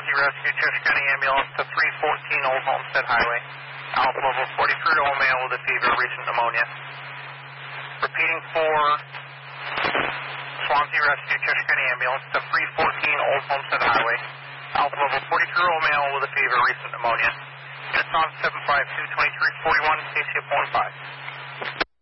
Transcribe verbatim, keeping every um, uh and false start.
Swansea Rescue, Cheshire County Ambulance to three fourteen Old Homestead Highway. Alpha level forty-three year old male with a fever, recent pneumonia. Repeating for Swansea Rescue, Cheshire County Ambulance to three fourteen Old Homestead Highway. Alpha level forty-three year old male with a fever, recent pneumonia. Units on seven five two, twenty-three forty-one, K C F one five.